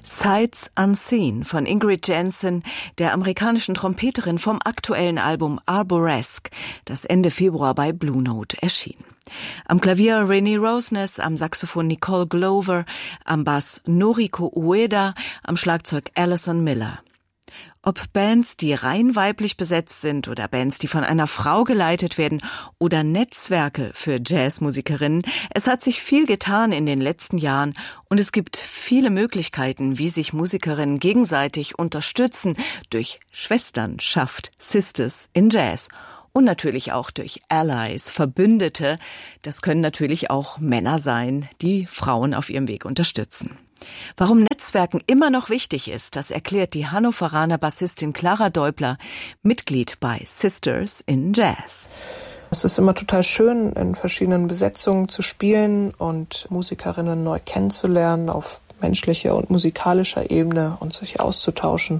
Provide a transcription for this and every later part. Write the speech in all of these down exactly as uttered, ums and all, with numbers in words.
Sights Unseen von Ingrid Jensen, der amerikanischen Trompeterin, vom aktuellen Album Arboresque, das Ende Februar bei Blue Note erschien. Am Klavier Renee Roseness, am Saxophon Nicole Glover, am Bass Noriko Ueda, am Schlagzeug Alison Miller. Ob Bands, die rein weiblich besetzt sind, oder Bands, die von einer Frau geleitet werden, oder Netzwerke für Jazzmusikerinnen, es hat sich viel getan in den letzten Jahren und es gibt viele Möglichkeiten, wie sich Musikerinnen gegenseitig unterstützen durch Schwesternschaft, Sisters in Jazz. Und natürlich auch durch Allies, Verbündete. Das können natürlich auch Männer sein, die Frauen auf ihrem Weg unterstützen. Warum Netzwerken immer noch wichtig ist, das erklärt die Hannoveraner Bassistin Clara Deubler, Mitglied bei Sisters in Jazz. Es ist immer total schön, in verschiedenen Besetzungen zu spielen und Musikerinnen neu kennenzulernen auf menschlicher und musikalischer Ebene und sich auszutauschen.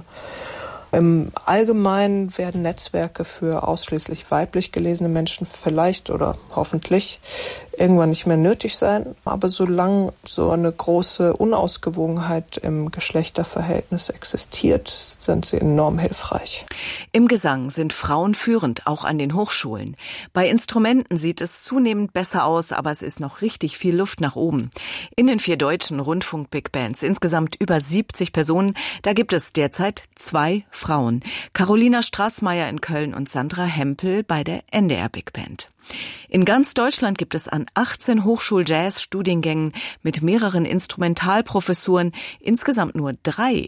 Im Allgemeinen werden Netzwerke für ausschließlich weiblich gelesene Menschen vielleicht oder hoffentlich irgendwann nicht mehr nötig sein. Aber solange so eine große Unausgewogenheit im Geschlechterverhältnis existiert, sind sie enorm hilfreich. Im Gesang sind Frauen führend, auch an den Hochschulen. Bei Instrumenten sieht es zunehmend besser aus, aber es ist noch richtig viel Luft nach oben. In den vier deutschen Rundfunk-Big Bands, insgesamt über siebzig Personen, da gibt es derzeit zwei Frauen. Carolina Straßmeier in Köln und Sandra Hempel bei der N D R Big Band. In ganz Deutschland gibt es an achtzehn Hochschul-Jazz-Studiengängen mit mehreren Instrumentalprofessuren insgesamt nur drei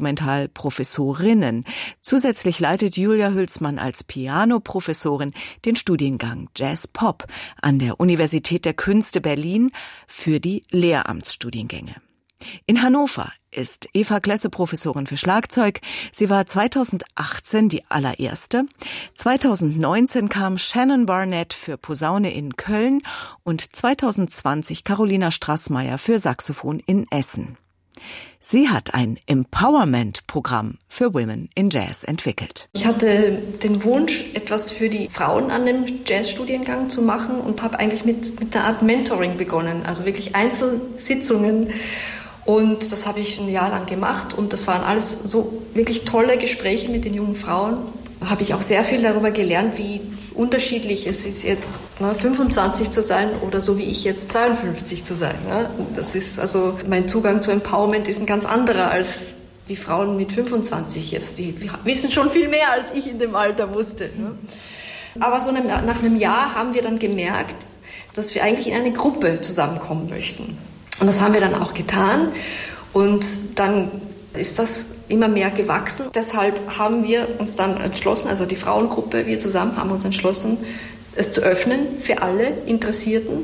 Instrumentalprofessorinnen. Zusätzlich leitet Julia Hülsmann als Pianoprofessorin den Studiengang Jazz Pop an der Universität der Künste Berlin für die Lehramtsstudiengänge. In Hannover ist Eva Klesse Professorin für Schlagzeug. Sie war zweitausendachtzehn die allererste. zweitausendneunzehn kam Shannon Barnett für Posaune in Köln und zweitausendzwanzig Carolina Straßmeier für Saxophon in Essen. Sie hat ein Empowerment-Programm für Women in Jazz entwickelt. Ich hatte den Wunsch, etwas für die Frauen an dem Jazzstudiengang zu machen und habe eigentlich mit, mit einer Art Mentoring begonnen, also wirklich Einzelsitzungen. Und das habe ich ein Jahr lang gemacht und das waren alles so wirklich tolle Gespräche mit den jungen Frauen. Da habe ich auch sehr viel darüber gelernt, wie unterschiedlich es ist, jetzt ne, fünfundzwanzig zu sein oder so wie ich jetzt zweiundfünfzig zu sein. Ne? Das ist also, mein Zugang zu Empowerment ist ein ganz anderer als die Frauen mit fünfundzwanzig jetzt. Die wissen schon viel mehr, als ich in dem Alter wusste. Ne? Aber so nach einem Jahr haben wir dann gemerkt, dass wir eigentlich in eine Gruppe zusammenkommen möchten. Und das haben wir dann auch getan und dann ist das immer mehr gewachsen. Deshalb haben wir uns dann entschlossen, also die Frauengruppe, wir zusammen haben uns entschlossen, es zu öffnen für alle Interessierten.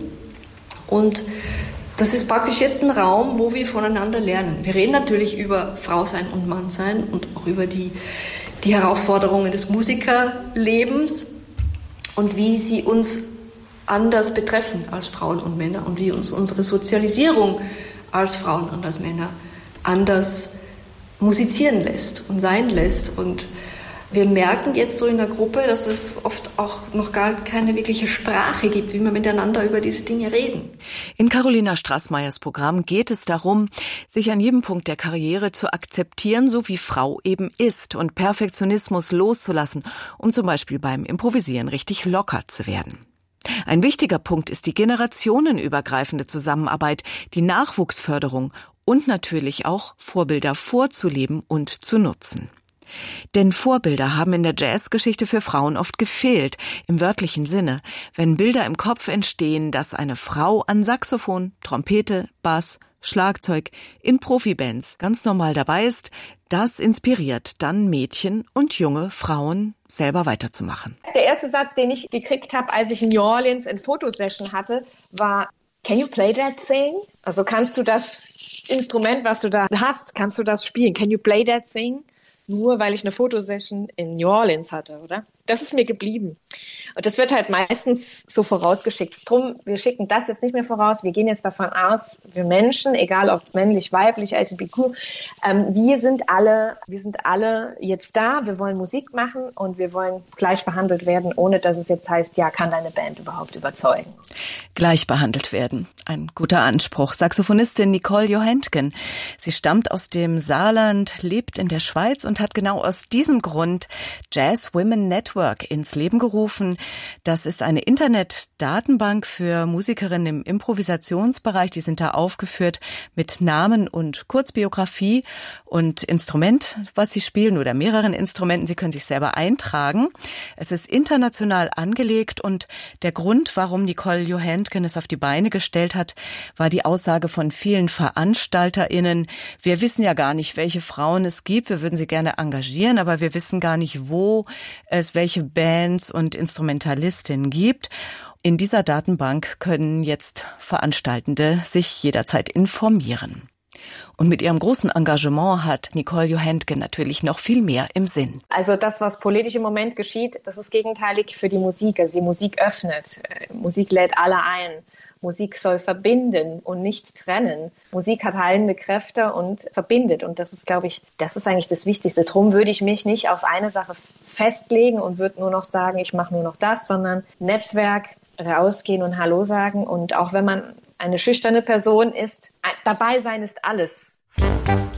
Und das ist praktisch jetzt ein Raum, wo wir voneinander lernen. Wir reden natürlich über Frau sein und Mann sein und auch über die, die Herausforderungen des Musikerlebens und wie sie uns anders betreffen als Frauen und Männer und wie uns unsere Sozialisierung als Frauen und als Männer anders musizieren lässt und sein lässt. Und wir merken jetzt so in der Gruppe, dass es oft auch noch gar keine wirkliche Sprache gibt, wie wir miteinander über diese Dinge reden. In Carolina Straßmeiers Programm geht es darum, sich an jedem Punkt der Karriere zu akzeptieren, so wie Frau eben ist, und Perfektionismus loszulassen, um zum Beispiel beim Improvisieren richtig locker zu werden. Ein wichtiger Punkt ist die generationenübergreifende Zusammenarbeit, die Nachwuchsförderung und natürlich auch Vorbilder vorzuleben und zu nutzen. Denn Vorbilder haben in der Jazzgeschichte für Frauen oft gefehlt, im wörtlichen Sinne. Wenn Bilder im Kopf entstehen, dass eine Frau an Saxophon, Trompete, Bass, Schlagzeug in Profibands ganz normal dabei ist, das inspiriert dann Mädchen und junge Frauen, selber weiterzumachen. Der erste Satz, den ich gekriegt habe, als ich in New Orleans eine Fotosession hatte, war, "Can you play that thing?" Also kannst du das Instrument, was du da hast, kannst du das spielen? Can you play that thing? Nur weil ich eine Fotosession in New Orleans hatte, oder? Das ist mir geblieben. Und das wird halt meistens so vorausgeschickt. Drum, wir schicken das jetzt nicht mehr voraus. Wir gehen jetzt davon aus, wir Menschen, egal ob männlich, weiblich, L G B T Q, ähm, wir sind alle, wir sind alle jetzt da. Wir wollen Musik machen und wir wollen gleich behandelt werden, ohne dass es jetzt heißt, ja, kann deine Band überhaupt überzeugen? Gleich behandelt werden. Ein guter Anspruch. Saxophonistin Nicole Johentgen. Sie stammt aus dem Saarland, lebt in der Schweiz und hat genau aus diesem Grund Jazz Women Network ins Leben gerufen. Das ist eine Internetdatenbank für Musikerinnen im Improvisationsbereich. Die sind da aufgeführt mit Namen und Kurzbiografie und Instrument, was sie spielen oder mehreren Instrumenten. Sie können sich selber eintragen. Es ist international angelegt und der Grund, warum Nicole Johentgen es auf die Beine gestellt hat, war die Aussage von vielen VeranstalterInnen. Wir wissen ja gar nicht, welche Frauen es gibt. Wir würden sie gerne engagieren, aber wir wissen gar nicht, wo es welche Bands und Instrumentalistinnen gibt. In dieser Datenbank können jetzt Veranstaltende sich jederzeit informieren. Und mit ihrem großen Engagement hat Nicole Johentgen natürlich noch viel mehr im Sinn. Also das, was politisch im Moment geschieht, das ist gegenteilig für die Musik. Also die Musik öffnet, Musik lädt alle ein. Musik soll verbinden und nicht trennen. Musik hat heilende Kräfte und verbindet. Und das ist, glaube ich, das ist eigentlich das Wichtigste. Drum würde ich mich nicht auf eine Sache festlegen und würde nur noch sagen, ich mache nur noch das, sondern Netzwerk, rausgehen und Hallo sagen. Und auch wenn man eine schüchterne Person ist, dabei sein ist alles.